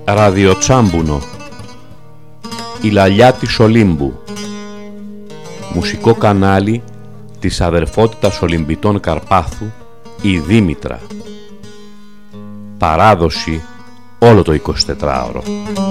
Ραδιοτσάμπουνο. Η λαλιά της Ολύμπου. Μουσικό κανάλι της Αδερφότητας Ολυμπιτών Καρπάθου, η Δήμητρα. Παράδοση όλο το 24ωρο.